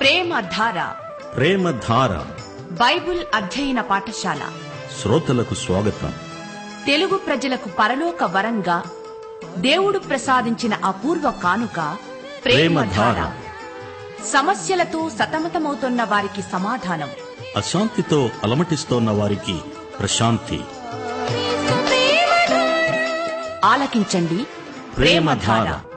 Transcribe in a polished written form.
ప్రేమధార ప్రేమధార Bible అధ్యయన పాఠశాల శ్రోతలకు స్వాగతం. తెలుగు ప్రజలకు పరలోక వరంగా దేవుడు ప్రసాదించిన అపూర్వ కానుక ప్రేమధార. సమస్యలతో సతమతమవుతున్న వారికి సమాధానం, అశాంతితో అలమటిస్తోన్న వారికి ప్రశాంతి. ఆలకించండి ప్రేమధార.